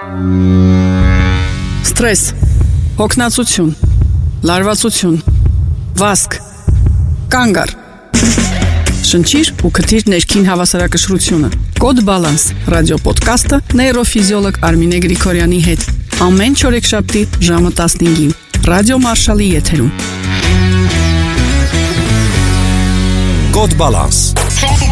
Ստրես, հոգնածություն, լարվածություն, վազք, կանգ առ։ Շնչիր ու քթիր ներքին հավասարակշռությունը։ Կոդ Բալանս ռադիոպոդքասթը նեյրոֆիզիոլոգ Արմինե Գրիգորյանի հետ։ Ամեն չորեքշաբթի ժամը 15-ին Ռադիո Մարշալի եթերում։ Կոդ Բալանս